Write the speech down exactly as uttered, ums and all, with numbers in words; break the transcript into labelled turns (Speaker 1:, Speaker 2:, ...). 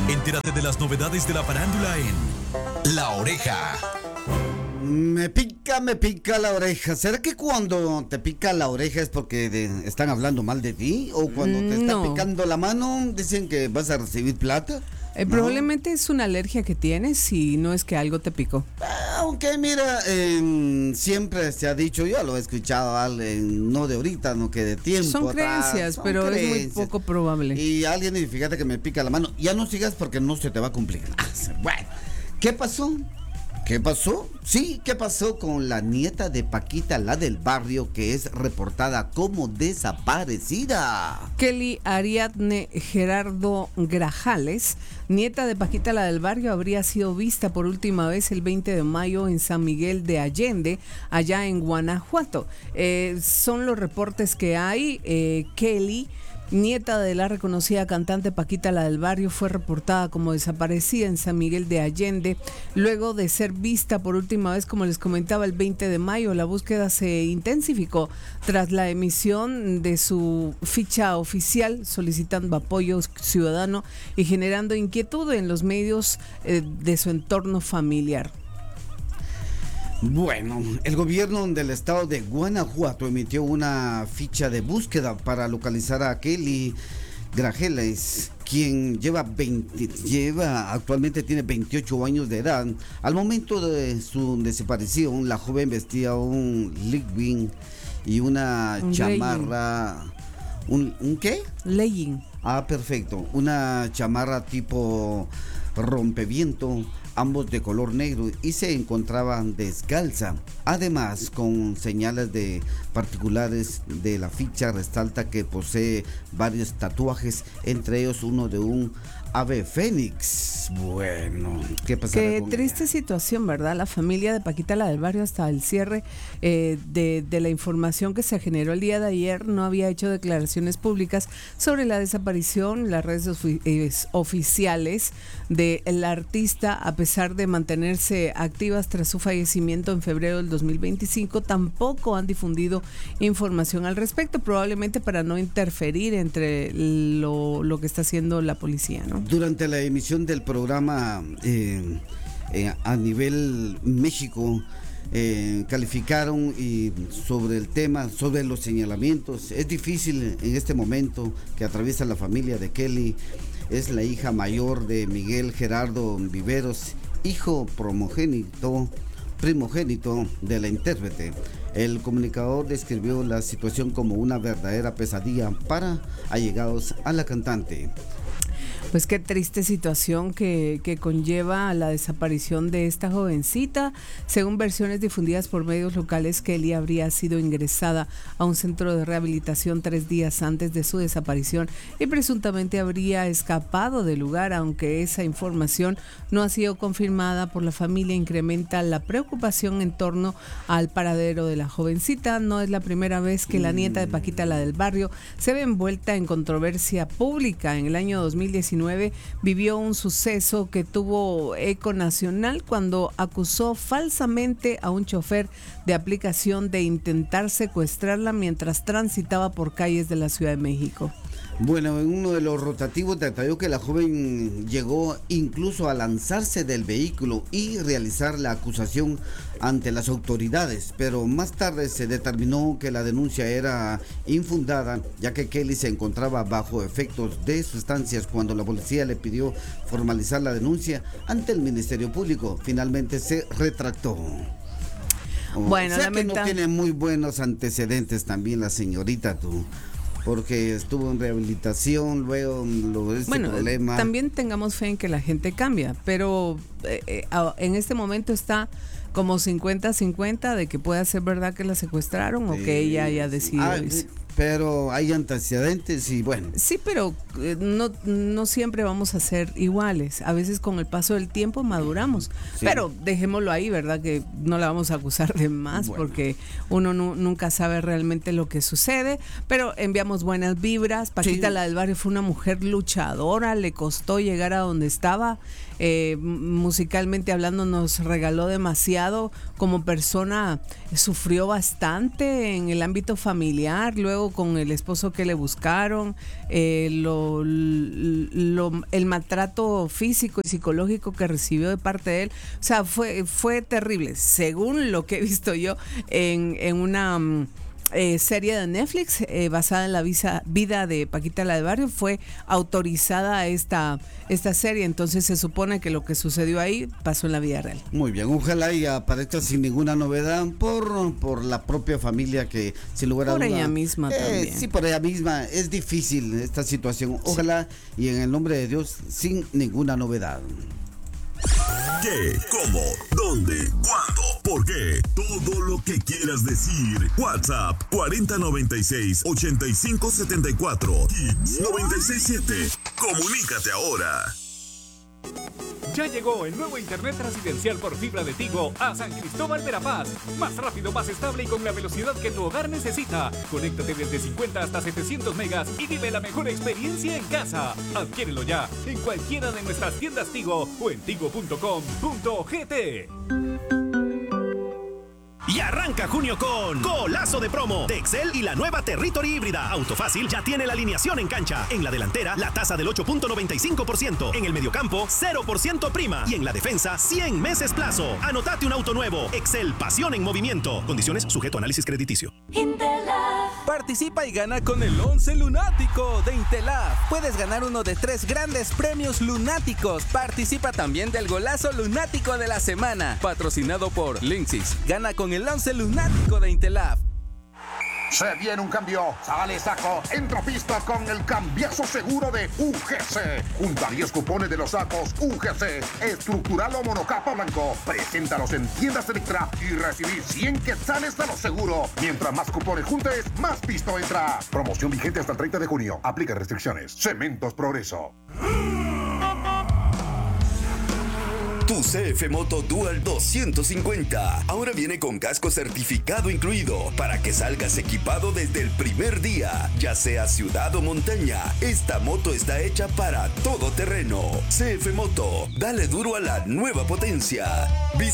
Speaker 1: Entérate de las novedades de la farándula en La Oreja.
Speaker 2: Me pica, me pica la oreja. ¿Será que cuando te pica la oreja es porque de- están hablando mal de ti? ¿O cuando te está
Speaker 3: No.
Speaker 2: picando la mano dicen que vas a recibir plata?
Speaker 3: Eh,
Speaker 2: ¿No?
Speaker 3: Probablemente es una alergia que tienes y no es que algo te picó.
Speaker 2: Aunque mira, eh, siempre se ha dicho, yo lo he escuchado, Ale, no de ahorita, no que de tiempo
Speaker 3: Son
Speaker 2: atrás,
Speaker 3: creencias,
Speaker 2: son
Speaker 3: pero es muy
Speaker 2: creencias.
Speaker 3: poco probable.
Speaker 2: Y alguien, y fíjate que me pica la mano, ya no sigas porque no se te va a cumplir. Bueno, ¿qué pasó? ¿Qué pasó? Sí, ¿qué pasó con la nieta de Paquita, la del barrio, que es reportada como desaparecida?
Speaker 3: Kelly Ariadne Gerardo Grajales, nieta de Paquita la del barrio, habría sido vista por última vez el veinte de mayo en San Miguel de Allende, allá en Guanajuato. Eh, son los reportes que hay. Eh, Kelly, nieta de la reconocida cantante Paquita la del barrio, fue reportada como desaparecida en San Miguel de Allende luego de ser vista por última vez, como les comentaba, el veinte de mayo. La búsqueda se intensificó tras la emisión de su ficha oficial solicitando apoyo ciudadano y generando inquietud en los medios eh, de su entorno familiar.
Speaker 2: Bueno, el gobierno del estado de Guanajuato emitió una ficha de búsqueda para localizar a Kelly Grajeles, quien lleva veinte, lleva actualmente tiene veintiocho años de edad. Al momento de su desaparición, la joven vestía un legging y una
Speaker 3: Un
Speaker 2: chamarra. ¿Un, ¿Un qué?
Speaker 3: Legging.
Speaker 2: Ah, perfecto. Una chamarra tipo rompeviento, ambos de color negro, y se encontraban descalza. Además, con señales de particulares de la ficha, resalta que posee varios tatuajes, entre ellos uno de un ave fénix. Bueno, ¿qué pasará
Speaker 3: Qué
Speaker 2: con
Speaker 3: triste
Speaker 2: ella?
Speaker 3: situación, ¿verdad? La familia de Paquita la del barrio, hasta el cierre eh, de, de la información que se generó el día de ayer, no había hecho declaraciones públicas sobre la desaparición. Las redes ofi- eh, oficiales del artista, a pesar de mantenerse activas tras su fallecimiento en febrero del dos mil veinticinco, tampoco han difundido información al respecto, probablemente para no interferir entre lo, lo que está haciendo la policía, ¿no?
Speaker 2: Durante la emisión del programa eh, eh, a nivel México, eh, calificaron y sobre el tema, sobre los señalamientos. Es difícil en este momento que atraviesa la familia de Kelly. Es la hija mayor de Miguel Gerardo Viveros, hijo primogénito, primogénito de la intérprete. El comunicador describió la situación como una verdadera pesadilla para allegados a la cantante.
Speaker 3: Pues qué triste situación que, que conlleva la desaparición de esta jovencita. Según versiones difundidas por medios locales, Kelly habría sido ingresada a un centro de rehabilitación tres días antes de su desaparición y presuntamente habría escapado del lugar, aunque esa información no ha sido confirmada por la familia. Incrementa la preocupación en torno al paradero de la jovencita. No es la primera vez que la nieta de Paquita, la del barrio, se ve envuelta en controversia pública. En el año dos mil diecinueve vivió un suceso que tuvo eco nacional cuando acusó falsamente a un chofer de aplicación de intentar secuestrarla mientras transitaba por calles de la Ciudad de México.
Speaker 2: Bueno, en uno de los rotativos detalló que la joven llegó incluso a lanzarse del vehículo y realizar la acusación ante las autoridades, pero más tarde se determinó que la denuncia era infundada, ya que Kelly se encontraba bajo efectos de sustancias cuando la policía le pidió formalizar la denuncia ante el Ministerio Público. Finalmente se retractó.
Speaker 3: Bueno,
Speaker 2: o sea que
Speaker 3: lamenta-
Speaker 2: no tiene muy buenos antecedentes también la señorita, tú. Porque estuvo en rehabilitación, luego lo este
Speaker 3: Bueno,
Speaker 2: problema.
Speaker 3: también tengamos fe en que la gente cambia, pero eh, eh, a- en este momento está como cincuenta cincuenta de que pueda ser verdad que la secuestraron o que ella haya decidido
Speaker 2: Ah,
Speaker 3: irse.
Speaker 2: pero hay antecedentes y bueno.
Speaker 3: Sí, pero eh, no, no siempre vamos a ser iguales. A veces con el paso del tiempo maduramos.
Speaker 2: Sí.
Speaker 3: Pero dejémoslo ahí, ¿verdad? Que no la vamos a acusar de más,
Speaker 2: Bueno.
Speaker 3: porque uno nu- nunca sabe realmente lo que sucede. Pero enviamos buenas vibras. Paquita,
Speaker 2: Sí.
Speaker 3: la del barrio, fue una mujer luchadora. Le costó llegar a donde estaba. Eh, m- musicalmente hablando, nos regaló demasiado. Como persona, sufrió bastante en el ámbito familiar. Luego pasó con el esposo que le buscaron, eh, lo, lo, el maltrato físico y psicológico que recibió de parte de él. O sea, fue, fue terrible, según lo que he visto yo en, en una... Eh, serie de Netflix eh, basada en la visa, vida de Paquita la de Barrio. Fue autorizada esta, esta serie, entonces se supone que lo que sucedió ahí pasó en la vida real.
Speaker 2: Muy bien, ojalá y aparezca sin ninguna novedad por, por la propia familia, que sin lugar a duda,
Speaker 3: por ella misma
Speaker 2: eh,
Speaker 3: también.
Speaker 2: Sí, por ella misma, es difícil esta situación. Ojalá sí. Y en el nombre de Dios, sin ninguna novedad.
Speaker 1: ¿Qué? ¿Cómo? ¿Dónde? ¿Cuándo? ¿Por qué? Todo lo que quieras decir. WhatsApp cuarenta noventa y seis, ochenta y cinco setenta y cuatro. Hits noventa y seis siete. Comunícate ahora.
Speaker 4: Ya llegó el nuevo internet residencial por fibra de Tigo a San Cristóbal Verapaz. Más rápido, más estable y con la velocidad que tu hogar necesita. Conéctate desde cincuenta hasta setecientos megas y vive la mejor experiencia en casa. Adquiérelo ya en cualquiera de nuestras tiendas Tigo o en tigo punto com punto gt.
Speaker 5: Y arranca junio con golazo de promo de Excel y la nueva Territory híbrida. Autofácil ya tiene la alineación en cancha. En la delantera, la tasa del ocho punto noventa y cinco por ciento. En el mediocampo, cero por ciento prima. Y en la defensa, cien meses plazo. Anotate un auto nuevo. Excel, pasión en movimiento. Condiciones sujeto a análisis crediticio.
Speaker 6: Participa y gana con el once lunático de Intelaf. Puedes ganar uno de tres grandes premios lunáticos. Participa también del golazo lunático de la semana, patrocinado por Linksys. Gana con el once lunático de Intelaf.
Speaker 7: Se viene un cambio, sale saco, entra pista con el cambiazo seguro de U G C. Junta diez cupones de los sacos U G C, estructural o monocapa blanco. Preséntalos en tiendas Electra y recibir cien quetzales a lo seguro. Mientras más cupones juntes, más pisto entra. Promoción vigente hasta el treinta de junio. Aplica restricciones. Cementos Progreso.
Speaker 8: Tu C F Moto Dual doscientos cincuenta ahora viene con casco certificado incluido para que salgas equipado desde el primer día, ya sea ciudad o montaña. Esta moto está hecha para todo terreno. C F Moto, dale duro a la nueva potencia. Visita